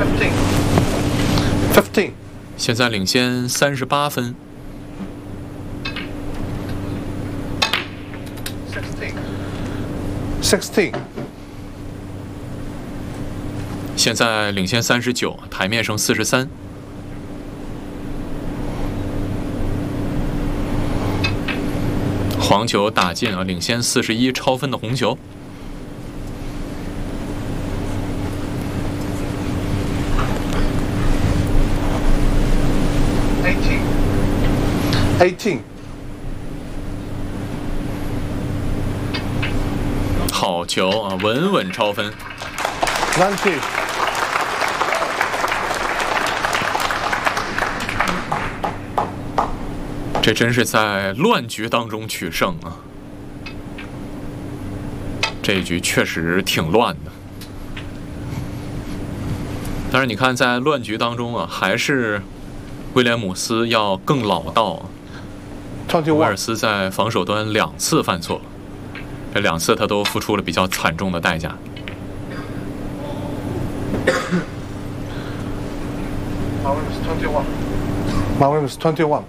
15. 现在领先38分。 16. 现在领先39，台面剩43。黄球打进啊，领先41，超分的红球。 18. 好球啊，稳稳超分。 20. 这真是在乱局当中取胜啊！这一局确实挺乱的。但是你看，在乱局当中啊，还是威廉姆斯要更老道啊。威尔 21. 斯在防守端2次犯错，这2次他都付出了比较惨重的代价。 马威姆斯21.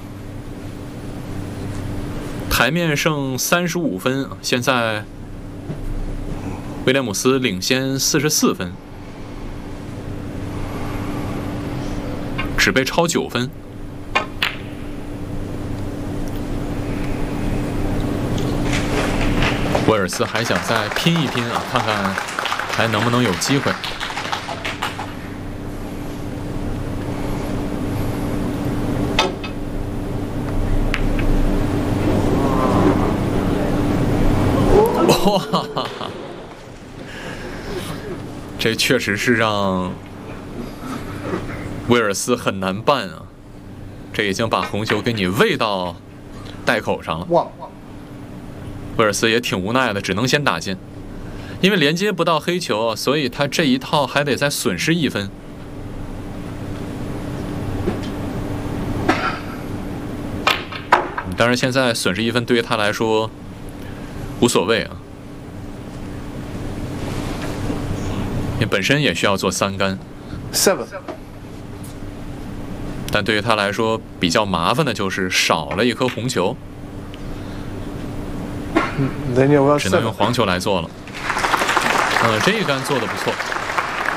台面剩35分，现在威廉姆斯领先44分，只被超9分。威尔斯还想再拼一拼啊，看看还能不能有机会。 哇，这确实是让威尔斯很难办啊！这已经把红球给你喂到袋口上了。威尔斯也挺无奈的，只能先打进，因为连接不到黑球，所以他这一套还得再损失1分。当然，现在损失1分对于他来说无所谓啊。 你本身也需要做3杆 7. 但对于他来说比较麻烦的就是少了一颗红球，只能用黄球来做了。这一杆做得不错。